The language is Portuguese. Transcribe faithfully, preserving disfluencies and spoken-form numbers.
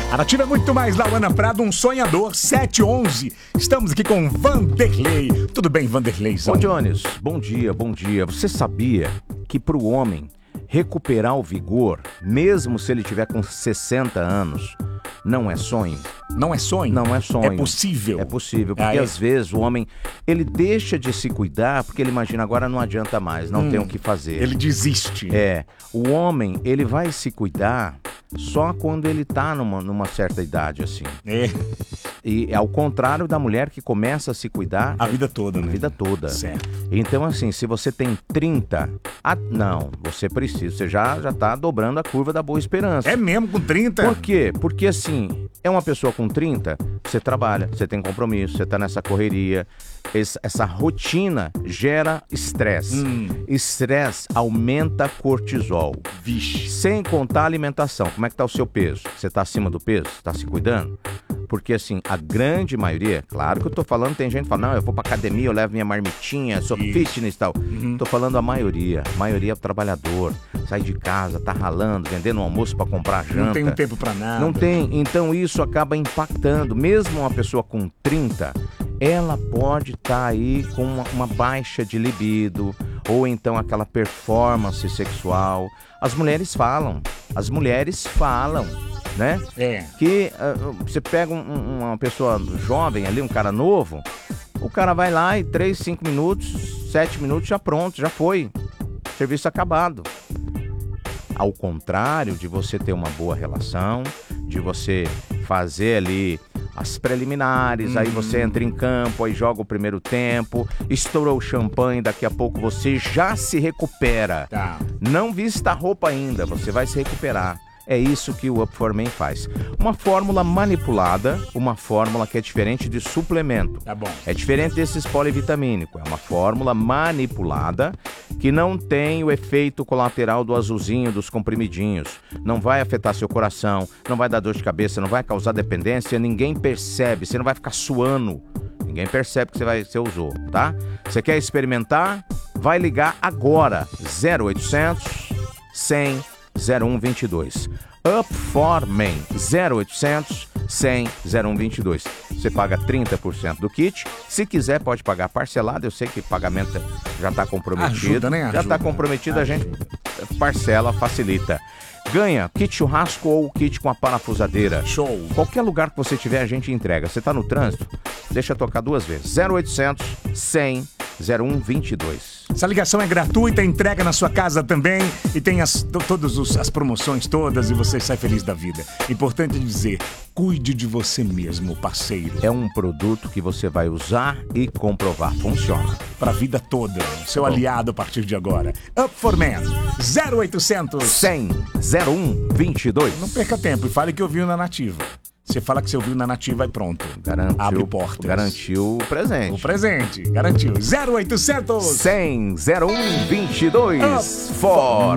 A Nativa é muito mais, Lauana Prado, um sonhador, sete e onze. Estamos aqui com Vanderlei. Tudo bem, Vanderlei? Ô, Jones, bom dia, bom dia. Você sabia que para o homem recuperar o vigor, mesmo se ele tiver com sessenta anos, não é sonho? Não é sonho? Não é sonho. É possível? É possível, porque ah, é? às vezes o homem, ele deixa de se cuidar porque ele imagina, agora não adianta mais, não hum, tem o que fazer. Ele desiste. É, o homem, ele vai se cuidar só quando ele tá numa, numa certa idade, assim. É. E ao contrário da mulher que começa a se cuidar... A vida toda, a né? A vida toda. Certo. Então, assim, se você tem trinta... Ah, não, você precisa, você já, já tá dobrando a curva da Boa Esperança. É mesmo, com trinta? Por quê? Porque, assim, é uma pessoa com trinta, você trabalha, você tem compromisso, você tá nessa correria... Essa rotina gera estresse. Estresse hum. aumenta cortisol. Vixe. Sem contar a alimentação. Como é que tá o seu peso? Você tá acima do peso? Tá se cuidando? Porque assim, a grande maioria, claro que eu tô falando, tem gente que fala, não, eu vou pra academia, eu levo minha marmitinha, sou Isso. fitness e tal. Uhum. Tô falando a maioria. A maioria é o trabalhador. Sai de casa, tá ralando, vendendo um almoço pra comprar janta. Não tem um tempo pra nada. Não tem. Então isso acaba impactando. Mesmo uma pessoa com trinta... ela pode estar tá aí com uma, uma baixa de libido, ou então aquela performance sexual. As mulheres falam, as mulheres falam, né? É. Que uh, você pega um, uma pessoa jovem ali, um cara novo, o cara vai lá e três, cinco minutos, sete minutos, já pronto, já foi. Serviço acabado. Ao contrário de você ter uma boa relação, de você fazer ali as preliminares, hum. aí você entra em campo, aí joga o primeiro tempo, estourou o champanhe, daqui a pouco você já se recupera. Tá. Não vista a roupa ainda, você vai se recuperar. É isso que o Up for Men faz. Uma fórmula manipulada, uma fórmula que é diferente de suplemento. Tá bom. É diferente desses polivitamínicos. É uma fórmula manipulada que não tem o efeito colateral do azulzinho, dos comprimidinhos. Não vai afetar seu coração, não vai dar dor de cabeça, não vai causar dependência, ninguém percebe, você não vai ficar suando. Ninguém percebe que você, vai, você usou, tá? Você quer experimentar? Vai ligar agora. zero oitocentos, cem, zero um vinte e dois. Up for Men, zero oitocentos, cem, zero um vinte e dois. Você paga trinta por cento do kit. Se quiser, pode pagar parcelado. Eu sei que o pagamento já está comprometido. Ajuda, né? Ajuda. Já está comprometido, Ajuda. A gente parcela, facilita. Ganha kit churrasco ou kit com a parafusadeira. Show. Qualquer lugar que você tiver, a gente entrega. Você está no trânsito? Deixa tocar duas vezes. zero oitocentos, cem, zero um vinte e dois. Essa ligação é gratuita, entrega na sua casa também e tem as, todas os, as promoções todas e você sai feliz da vida. Importante dizer, cuide de você mesmo, parceiro. É um produto que você vai usar e comprovar. Funciona. Pra vida toda. Seu Bom. aliado a partir de agora. Up for Men, zero oitocentos, cem, zero um vinte e dois. Não perca tempo e fale que ouviu na Nativa. Você fala que você ouviu na Nativa e pronto. Garantiu, abre portas. Garantiu o presente. O presente. Garantiu. zero oitocentos, cem, zero um vinte e dois. For